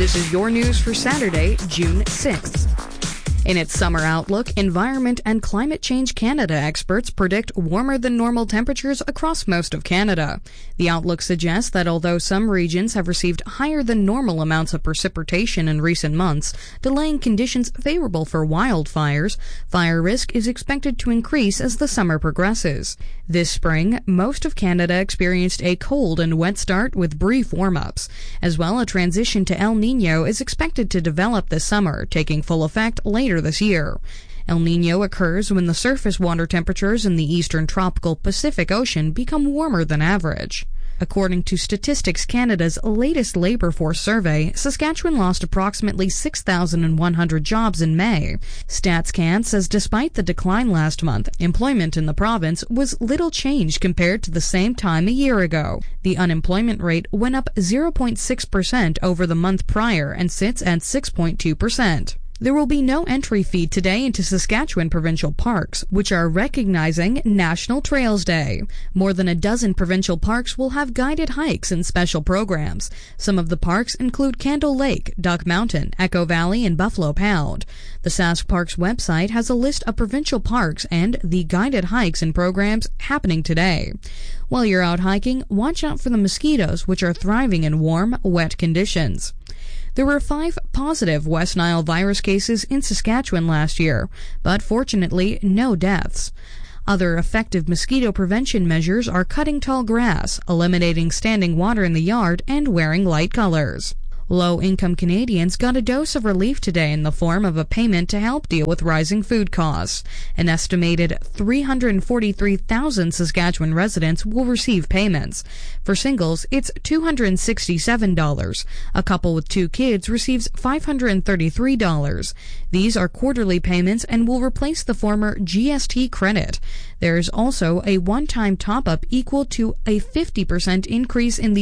This is your news for Saturday, June 6th. In its summer outlook, Environment and Climate Change Canada experts predict warmer than normal temperatures across most of Canada. The outlook suggests that although some regions have received higher than normal amounts of precipitation in recent months, delaying conditions favorable for wildfires, fire risk is expected to increase as the summer progresses. This spring, most of Canada experienced a cold and wet start with brief warm-ups. As well, a transition to El Niño is expected to develop this summer, taking full effect later this year. El Niño occurs when the surface water temperatures in the eastern tropical Pacific Ocean become warmer than average. According to Statistics Canada's latest labor force survey, Saskatchewan lost approximately 6,100 jobs in May. StatsCan says despite the decline last month, employment in the province was little changed compared to the same time a year ago. The unemployment rate went up 0.6% over the month prior and sits at 6.2%. There will be no entry fee today into Saskatchewan provincial parks, which are recognizing National Trails Day. More than a dozen provincial parks will have guided hikes and special programs. Some of the parks include Candle Lake, Duck Mountain, Echo Valley, and Buffalo Pound. The Sask Parks website has a list of provincial parks and the guided hikes and programs happening today. While you're out hiking, watch out for the mosquitoes, which are thriving in warm, wet conditions. There were 5 positive West Nile virus cases in Saskatchewan last year, but fortunately no deaths. Other effective mosquito prevention measures are cutting tall grass, eliminating standing water in the yard, and wearing light colors. Low-income Canadians got a dose of relief today in the form of a payment to help deal with rising food costs. An estimated 343,000 Saskatchewan residents will receive payments. For singles, it's $267. A couple with 2 kids receives $533. These are quarterly payments and will replace the former GST credit. There is also a one-time top-up equal to a 50% increase in the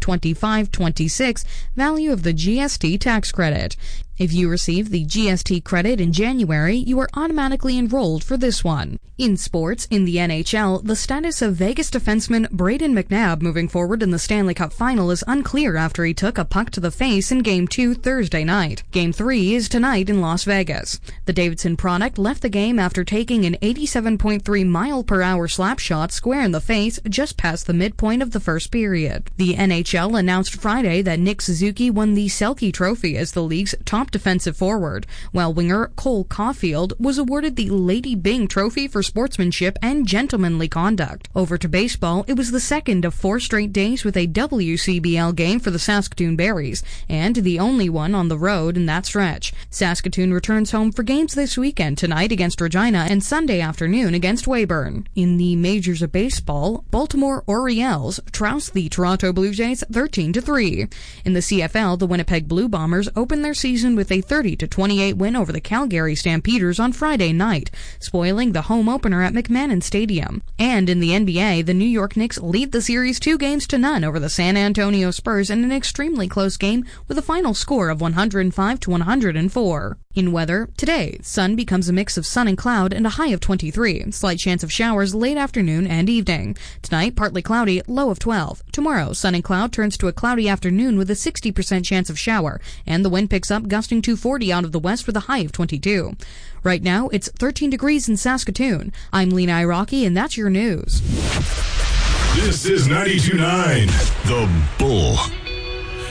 2025-26 value of the GST tax credit. If you receive the GST credit in January, you are automatically enrolled for this one. In sports, in the NHL, the status of Vegas defenseman Brayden McNabb moving forward in the Stanley Cup Final is unclear after he took a puck to the face in Game 2 Thursday night. Game 3 is tonight in Las Vegas. The Davidson product left the game after taking an 87.3 mile-per-hour slap shot square in the face just past the midpoint of the first period. The NHL announced Friday that Nick Suzuki won the Selke Trophy as the league's top defensive forward, while winger Cole Caulfield was awarded the Lady Byng Trophy for sportsmanship and gentlemanly conduct. Over to baseball, it was the second of 4 straight days with a WCBL game for the Saskatoon Berries, and the only one on the road in that stretch. Saskatoon returns home for games this weekend, tonight against Regina and Sunday afternoon against Weyburn. In the majors of baseball, Baltimore Orioles trounced the Toronto Blue Jays 13-3. In the CFL, the Winnipeg Blue Bombers opened their season with a 30-28 win over the Calgary Stampeders on Friday night, spoiling the home opener at McMahon Stadium. And in the NBA, the New York Knicks lead the series 2-0 over the San Antonio Spurs in an extremely close game with a final score of 105-104. In weather, today, sun becomes a mix of sun and cloud and a high of 23. Slight chance of showers late afternoon and evening. Tonight, partly cloudy, low of 12. Tomorrow, sun and cloud turns to a cloudy afternoon with a 60% chance of shower, and the wind picks up gusting to 40 out of the west with a high of 22. Right now, it's 13 degrees in Saskatoon. I'm Lena Iraqi, and that's your news. This is 92.9 The Bull.